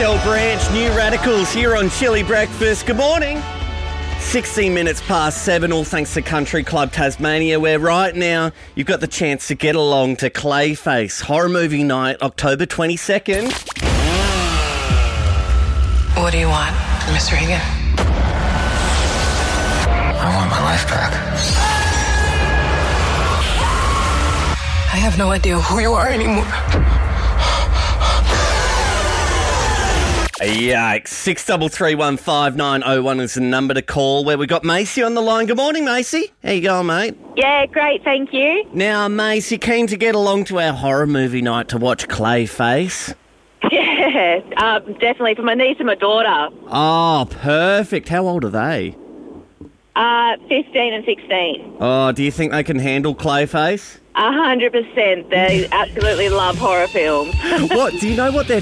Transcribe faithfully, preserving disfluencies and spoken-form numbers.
Michelle Branch, New Radicals here on Chili Breakfast. Good morning. sixteen minutes past seven, all thanks to Country Club Tasmania, where right now you've got the chance to get along to Clayface Horror Movie Night, October twenty-second. What do you want, Mister Regan? I want my life back. I have no idea who you are anymore. Yikes. six three three one five nine oh one is the number to call, where we got Macy on the line. Good morning, Macy. How you going, mate? Yeah, great, thank you. Now, Macy, keen to get along to our horror movie night to watch Clayface? Yeah, um, definitely for my niece and my daughter. Oh, perfect. How old are they? Uh, fifteen and sixteen. Oh, do you think they can handle Clayface? A hundred percent. They absolutely love horror films. What, do you know what their